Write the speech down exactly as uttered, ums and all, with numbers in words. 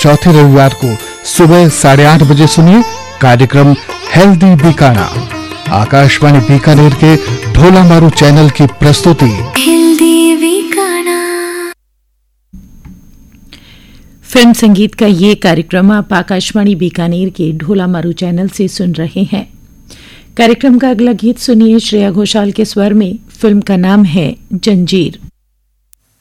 चौथे रविवार को सुबह साढ़े आठ बजे सुनिए कार्यक्रम हेल्दी बीकाना। आकाशवाणी बीकानेर के ढोला मारू चैनल की प्रस्तुति। फिल्म संगीत का ये कार्यक्रम आप आकाशवाणी बीकानेर के ढोला मारू चैनल से सुन रहे हैं। कार्यक्रम का अगला गीत सुनिए श्रेया घोषाल के स्वर में। फिल्म का नाम है जंजीर।